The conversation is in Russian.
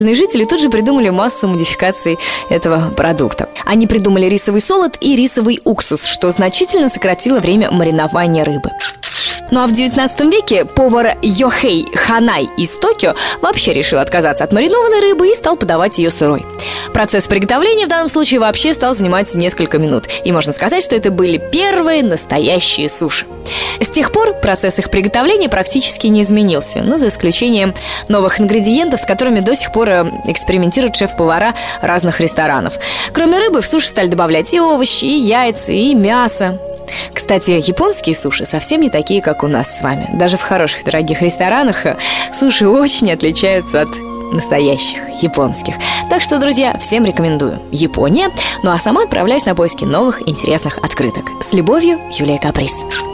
Жители тут же придумали массу модификаций этого продукта. Они придумали рисовый солод и рисовый уксус, что значительно сократило время маринования рыбы. Ну а в 19 веке повар Йохэй Ханай из Токио вообще решил отказаться от маринованной рыбы и стал подавать ее сырой. Процесс приготовления в данном случае вообще стал занимать несколько минут. И можно сказать, что это были первые настоящие суши. С тех пор процесс их приготовления практически не изменился, но за исключением новых ингредиентов, с которыми до сих пор экспериментируют шеф-повара разных ресторанов. Кроме рыбы в суши стали добавлять и овощи, и яйца, и мясо. Кстати, японские суши совсем не такие, как у нас с вами. Даже в хороших дорогих ресторанах суши очень отличаются от настоящих японских. Так что, друзья, всем рекомендую. Япония. Ну а сама отправляюсь на поиски новых интересных открыток. С любовью, Юлия Каприз.